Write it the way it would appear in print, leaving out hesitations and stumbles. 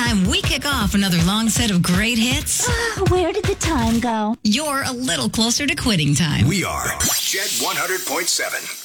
time we kick off another long set of great hits, Where did the time go? you're a little closer to quitting time. We are Jet 100.7.